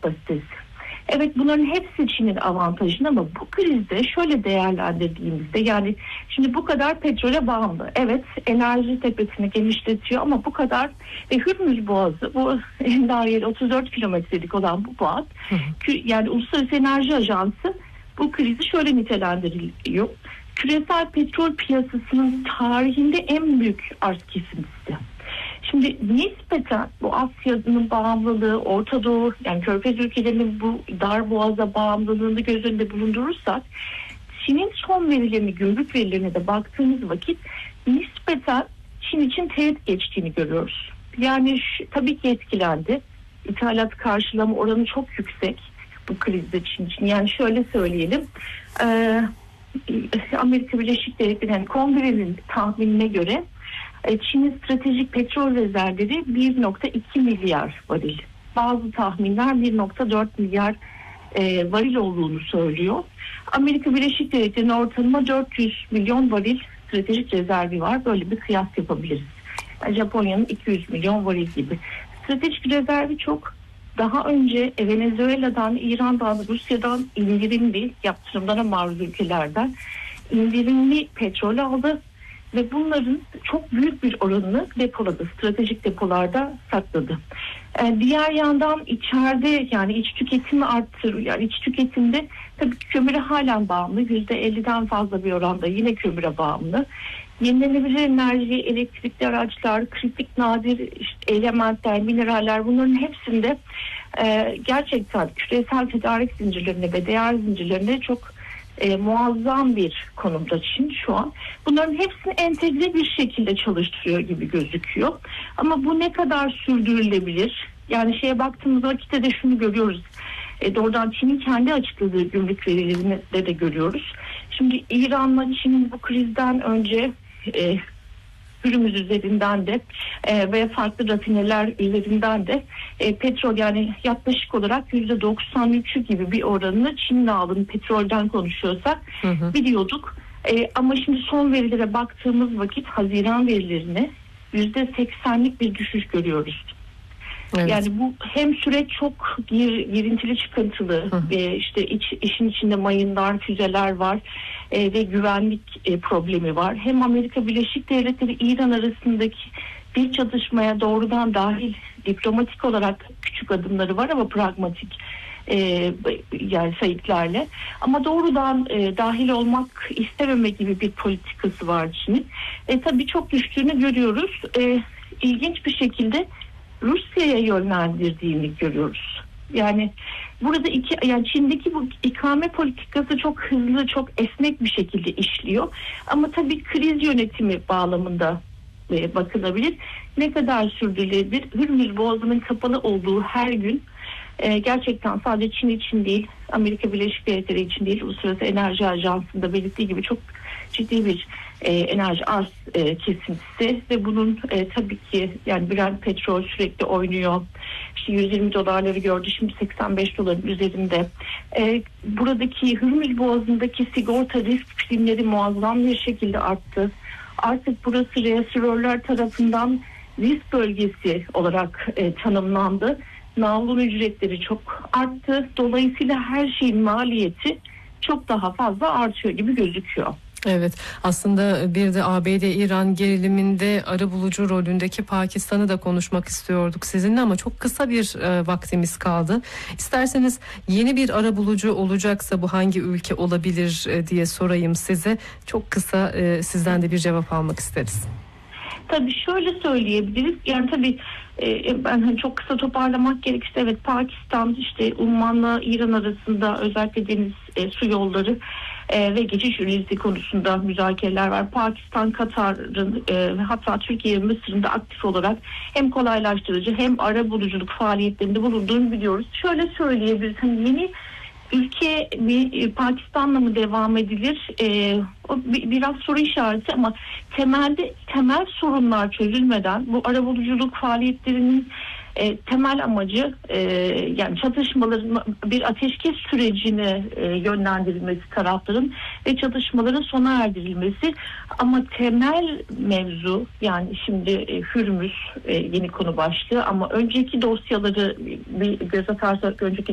kapasitesi. Evet, bunların hepsi Çin'in avantajına ama bu krizde şöyle değerlendirdiğimizde, yani şimdi bu kadar petrole bağımlı. Evet, enerji tepesini genişletiyor ama bu kadar Hürmüz Boğazı, bu daha yeri 34 kilometrelik olan bu boğaz, yani Uluslararası Enerji Ajansı bu krizi şöyle nitelendiriliyor: küresel petrol piyasasının tarihinde en büyük arz kesintisi. Şimdi nispeten bu Asya'nın bağımlılığı, Orta Doğu, yani Körfez ülkelerinin bu dar boğaza bağımlılığını göz önünde bulundurursak, Çin'in son verilerini, gümrük verilerine de baktığımız vakit nispeten Çin için teğet geçtiğini görüyoruz. Yani tabii ki etkilendi. İthalat karşılama oranı çok yüksek bu krizde Çin için. Yani şöyle söyleyelim, Amerika Birleşik Devletleri'nin kongrenin tahminine göre Çin'in stratejik petrol rezervleri 1.2 milyar varil. Bazı tahminler 1.4 milyar varil olduğunu söylüyor. Amerika Birleşik Devletleri'nin ortalama 400 milyon varil stratejik rezervi var. Böyle bir kıyas yapabiliriz. Japonya'nın 200 milyon varil gibi. Stratejik rezervi çok. Daha önce Venezuela'dan, İran'dan, Rusya'dan indirimli, yaptırımlara maruz ülkelerden indirimli petrol aldı ve bunların çok büyük bir oranını depoladı. Stratejik depolarda sakladı. Diğer yandan içeride, yani iç tüketimi arttırıyor. Yani iç tüketimde tabii kömüre halen bağımlı. %50'den fazla bir oranda yine kömüre bağımlı. Yenilenebilir enerji, elektrikli araçlar, kritik nadir elementler, mineraller, bunların hepsinde gerçekten küresel tedarik zincirlerine ve değer zincirlerine çok muazzam bir konumda Çin şu an. Bunların hepsini entegre bir şekilde çalıştırıyor gibi gözüküyor. Ama bu ne kadar sürdürülebilir? Yani şeye baktığımız vakitte de şunu görüyoruz. Doğrudan Çin'in kendi açıkladığı gümrük verilerini de görüyoruz. Şimdi İran'la Çin'in bu krizden önce Hürmüz üzerinden de ve farklı rafineler üzerinden de petrol, yani yaklaşık olarak %93'ü gibi bir oranını Çin'le aldığını, petrolden konuşuyorsak biliyorduk. Ama şimdi son verilere baktığımız vakit, Haziran verilerine %80'lik bir düşüş görüyoruz. Evet. Yani bu hem süreç çok girintili, çıkıntılı, işte işin içinde mayınlar, füzeler var ve güvenlik problemi var. Hem Amerika Birleşik Devletleri İran arasındaki bir çatışmaya doğrudan dahil, diplomatik olarak küçük adımları var ama pragmatik yani sayıklarla, ama doğrudan dahil olmak istememe gibi bir politikası var Çin'in. Tabii çok düştüğünü görüyoruz. İlginç bir şekilde Rusya'ya yönlendirdiğini görüyoruz. Yani burada yani Çin'deki bu ikame politikası çok hızlı, çok esnek bir şekilde işliyor. Ama tabii kriz yönetimi bağlamında bakılabilir. Ne kadar sürdürülebilir? Hürmüz Boğazı'nın kapalı olduğu her gün gerçekten sadece Çin için değil, Amerika Birleşik Devletleri için değil, Uluslararası Enerji Ajansı'nda belirttiği gibi çok ciddi bir enerji arz kesintisi ve bunun tabii ki, yani Brent petrol sürekli oynuyor. İşte 120 dolarları gördü, şimdi 85 doların üzerinde. Buradaki Hürmüz Boğazı'ndaki sigorta risk primleri muazzam bir şekilde arttı. Artık burası reasürörler tarafından risk bölgesi olarak tanımlandı. Navlun ücretleri çok arttı. Dolayısıyla her şeyin maliyeti çok daha fazla artıyor gibi gözüküyor. Evet, aslında bir de ABD-İran geriliminde arabulucu rolündeki Pakistan'ı da konuşmak istiyorduk sizinle ama çok kısa bir vaktimiz kaldı. İsterseniz yeni bir arabulucu olacaksa bu hangi ülke olabilir diye sorayım size. Çok kısa sizden de bir cevap almak isteriz. Tabii şöyle söyleyebiliriz. Yani tabii ben çok kısa toparlamak gerekirse, evet, Pakistan, işte Umman'la İran arasında özellikle deniz su yolları ve geçiş yönelisi konusunda müzakereler var. Pakistan, Katar'ın hatta Türkiye ve Mısır'ın da aktif olarak hem kolaylaştırıcı hem arabuluculuk faaliyetlerinde bulunduğunu biliyoruz. Şöyle söyleyebiliriz. Hani yeni ülke Pakistan'la mı devam edilir? O biraz soru işareti ama temel sorunlar çözülmeden bu arabuluculuk faaliyetlerinin temel amacı yani çatışmaların bir ateşkes sürecine yönlendirilmesi tarafların ve çatışmaların sona erdirilmesi, ama temel mevzu, yani şimdi Hürmüz yeni konu başlığı, ama önceki dosyaları bir göz atarsak önceki